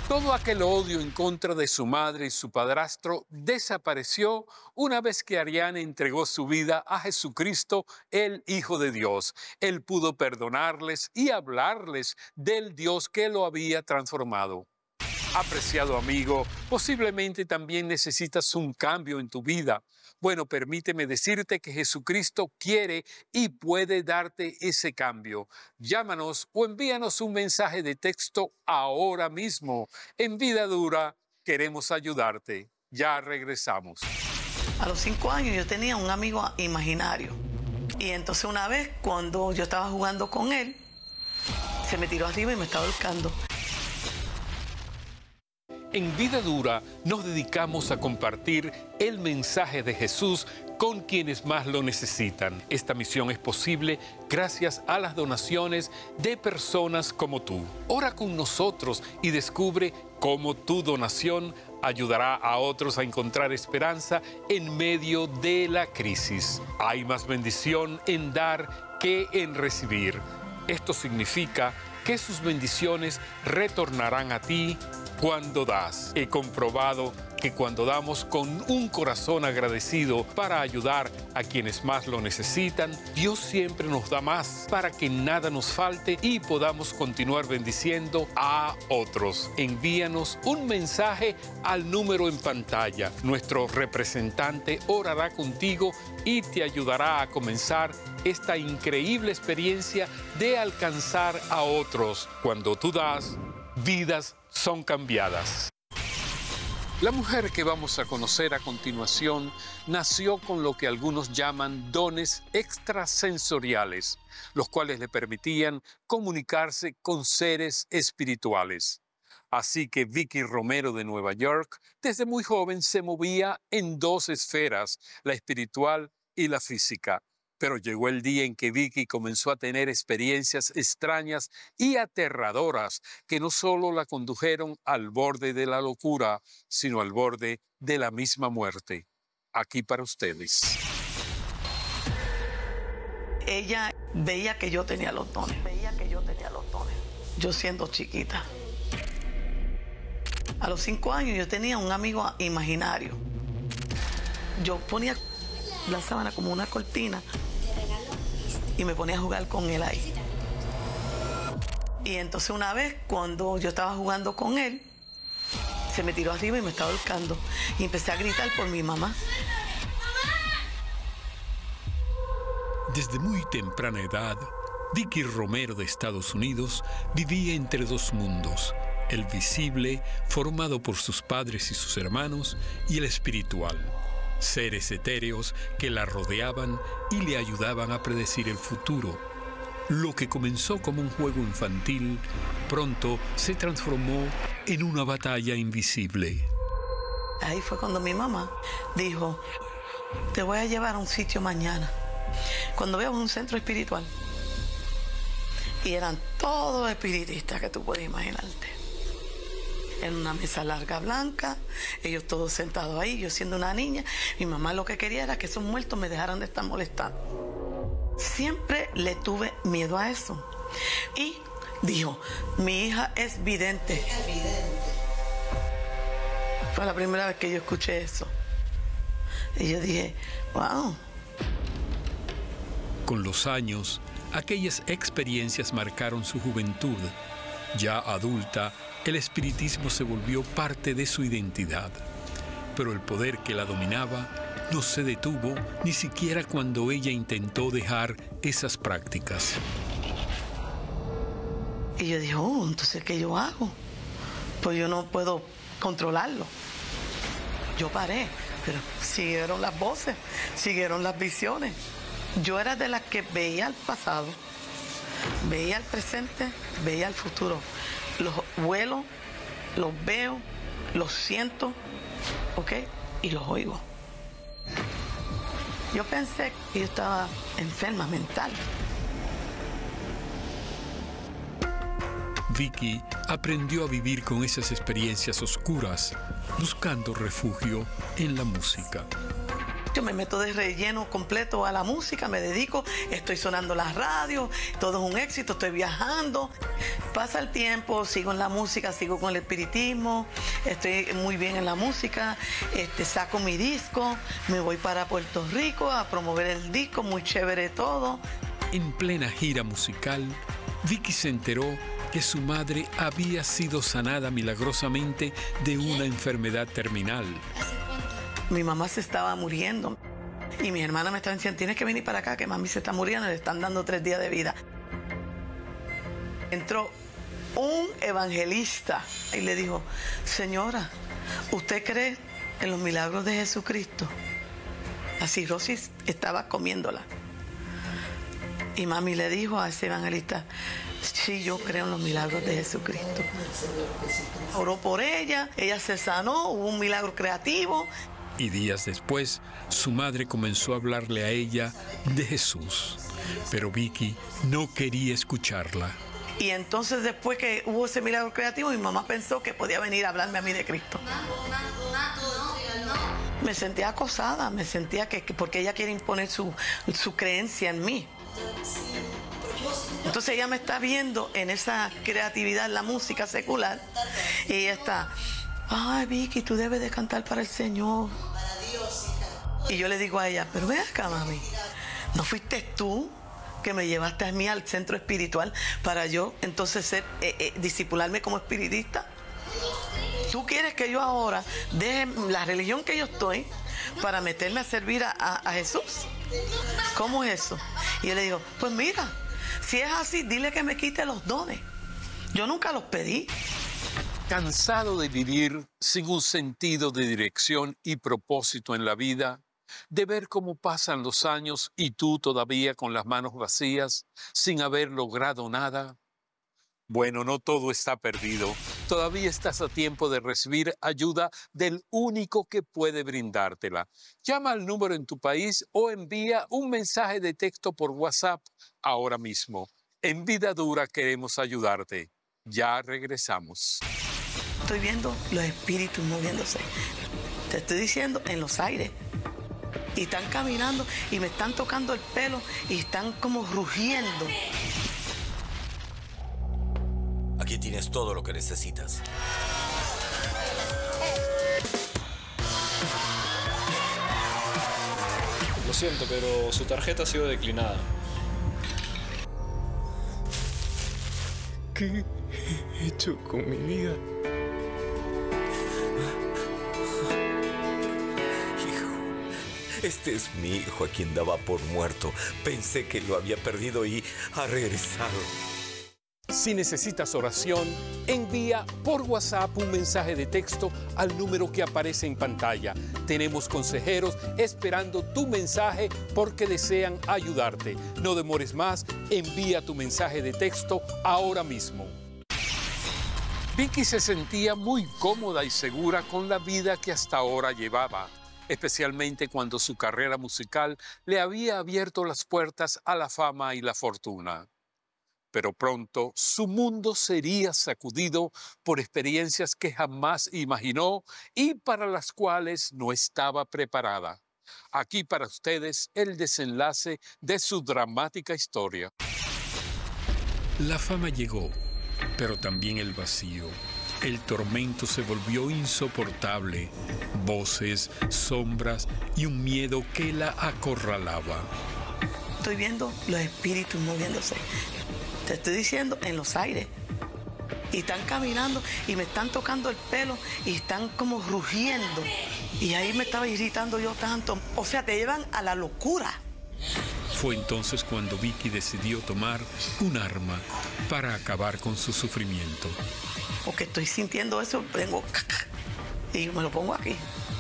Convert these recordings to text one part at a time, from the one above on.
Todo aquel odio en contra de su madre y su padrastro desapareció una vez que Ariane entregó su vida a Jesucristo, el Hijo de Dios. Él pudo perdonarles y hablarles del Dios que lo había transformado. Apreciado amigo, posiblemente también necesitas un cambio en tu vida. Bueno, permíteme decirte que Jesucristo quiere y puede darte ese cambio. Llámanos o envíanos un mensaje de texto ahora mismo. En Vida Dura queremos ayudarte. Ya regresamos. A los 5 años yo tenía un amigo imaginario. Y entonces una vez cuando yo estaba jugando con él, se me tiró arriba y me estaba ahorcando. En Vida Dura nos dedicamos a compartir el mensaje de Jesús con quienes más lo necesitan. Esta misión es posible gracias a las donaciones de personas como tú. Ora con nosotros y descubre cómo tu donación ayudará a otros a encontrar esperanza en medio de la crisis. Hay más bendición en dar que en recibir. Esto significa que sus bendiciones retornarán a ti cuando das. He comprobado que cuando damos con un corazón agradecido para ayudar a quienes más lo necesitan, Dios siempre nos da más para que nada nos falte y podamos continuar bendiciendo a otros. Envíanos un mensaje al número en pantalla. Nuestro representante orará contigo y te ayudará a comenzar esta increíble experiencia de alcanzar a otros. Cuando tú das, vidas son cambiadas. La mujer que vamos a conocer a continuación nació con lo que algunos llaman dones extrasensoriales, los cuales le permitían comunicarse con seres espirituales. Así que Vicky Romero de Nueva York, desde muy joven se movía en dos esferas, la espiritual y la física. Pero llegó el día en que Vicky comenzó a tener experiencias extrañas y aterradoras que no solo la condujeron al borde de la locura, sino al borde de la misma muerte. Aquí para ustedes. Ella veía que yo tenía los dones. Yo siendo chiquita. A los 5 años yo tenía un amigo imaginario. Yo ponía la sábana como una cortina y me ponía a jugar con él ahí. Y entonces una vez cuando yo estaba jugando con él, se me tiró arriba y me estaba ahorcando. Y empecé a gritar por mi mamá. Desde muy temprana edad, Vicky Romero de Estados Unidos vivía entre dos mundos: el visible, formado por sus padres y sus hermanos, y el espiritual, seres etéreos que la rodeaban y le ayudaban a predecir el futuro. Lo que comenzó como un juego infantil, pronto se transformó en una batalla invisible. Ahí fue cuando mi mamá dijo: te voy a llevar a un sitio mañana, cuando veamos un centro espiritual. Y eran todos espiritistas que tú puedes imaginarte. En una mesa larga blanca, ellos todos sentados ahí, yo siendo una niña. Mi mamá lo que quería era que esos muertos me dejaran de estar molestando. Siempre le tuve miedo a eso. Y dijo: mi hija es vidente. Fue la primera vez que yo escuché eso. Y yo dije: wow. Con los años, aquellas experiencias marcaron su juventud. Ya adulta, el espiritismo se volvió parte de su identidad. Pero el poder que la dominaba no se detuvo ni siquiera cuando ella intentó dejar esas prácticas. Y yo dije: oh, entonces, ¿qué yo hago? Pues yo no puedo controlarlo. Yo paré, pero siguieron las voces, siguieron las visiones. Yo era de las que veía el pasado, veía el presente, veía el futuro. Los huelo, los veo, los siento, ¿ok? Y los oigo. Yo pensé que yo estaba enferma mental. Vicky aprendió a vivir con esas experiencias oscuras, buscando refugio en la música. Yo me meto de relleno completo a la música, me dedico, estoy sonando la radio, todo es un éxito, estoy viajando. Pasa el tiempo, sigo en la música, sigo con el espiritismo, estoy muy bien en la música, saco mi disco, me voy para Puerto Rico a promover el disco, muy chévere todo. En plena gira musical, Vicky se enteró que su madre había sido sanada milagrosamente de una enfermedad terminal. Mi mamá se estaba muriendo y mis hermanas me estaban diciendo, tienes que venir para acá, que mami se está muriendo, le están dando 3 días de vida. Entró un evangelista y le dijo, señora, ¿usted cree en los milagros de Jesucristo? La cirrosis estaba comiéndola. Y mami le dijo a ese evangelista, sí, yo creo en los milagros de Jesucristo. Oró por ella se sanó, hubo un milagro creativo. Y días después, su madre comenzó a hablarle a ella de Jesús. Pero Vicky no quería escucharla. Y entonces después que hubo ese milagro creativo, mi mamá pensó que podía venir a hablarme a mí de Cristo. Me sentía acosada, me sentía que porque ella quiere imponer su creencia en mí. Entonces ella me está viendo en esa creatividad, en la música secular, y ella está, ay Vicky, tú debes de cantar para el Señor. Y yo le digo a ella, pero ven acá, mami, ¿no fuiste tú que me llevaste a mí al centro espiritual para yo entonces discipularme como espiritista? ¿Tú quieres que yo ahora deje la religión que yo estoy para meterme a servir a Jesús? ¿Cómo es eso? Y yo le digo, pues mira, si es así, dile que me quite los dones. Yo nunca los pedí. Cansado de vivir sin un sentido de dirección y propósito en la vida, de ver cómo pasan los años y tú todavía con las manos vacías, sin haber logrado nada. Bueno, no todo está perdido. Todavía estás a tiempo de recibir ayuda del único que puede brindártela. Llama al número en tu país o envía un mensaje de texto por WhatsApp ahora mismo. En Vida Dura queremos ayudarte. Ya regresamos. Estoy viendo los espíritus moviéndose. Te estoy diciendo, en los aires. Y están caminando y me están tocando el pelo y están como rugiendo. Aquí tienes todo lo que necesitas. Lo siento, pero su tarjeta ha sido declinada. ¿Qué he hecho con mi vida? Este es mi hijo a quien daba por muerto. Pensé que lo había perdido y ha regresado. Si necesitas oración, envía por WhatsApp un mensaje de texto al número que aparece en pantalla. Tenemos consejeros esperando tu mensaje porque desean ayudarte. No demores más, envía tu mensaje de texto ahora mismo. Vicky se sentía muy cómoda y segura con la vida que hasta ahora llevaba, especialmente cuando su carrera musical le había abierto las puertas a la fama y la fortuna. Pero pronto su mundo sería sacudido por experiencias que jamás imaginó y para las cuales no estaba preparada. Aquí para ustedes el desenlace de su dramática historia. La fama llegó, pero también el vacío. El tormento se volvió insoportable. Voces, sombras y un miedo que la acorralaba. Estoy viendo los espíritus moviéndose. Te estoy diciendo, en los aires. Y están caminando y me están tocando el pelo y están como rugiendo. Y ahí me estaba irritando yo tanto. O sea, te llevan a la locura. Fue entonces cuando Vicky decidió tomar un arma para acabar con su sufrimiento. Porque estoy sintiendo eso, vengo y me lo pongo aquí.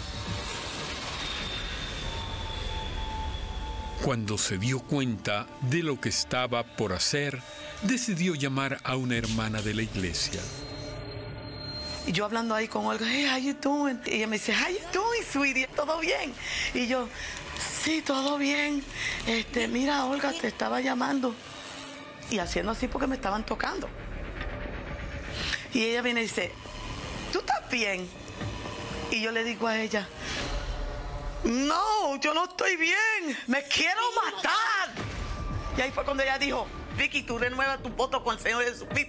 Cuando se dio cuenta de lo que estaba por hacer, decidió llamar a una hermana de la iglesia. Y yo hablando ahí con Olga, hey, how you doing? Y ella me dice, how you doing, sweetie? ¿Todo bien? Y yo, sí, todo bien. Mira, Olga, te estaba llamando. Y haciendo así porque me estaban tocando. Y ella viene y dice, ¿tú estás bien? Y yo le digo a ella, no, yo no estoy bien, me quiero matar. Y ahí fue cuando ella dijo, Vicky, tú renuevas tu voto con el Señor Jesucristo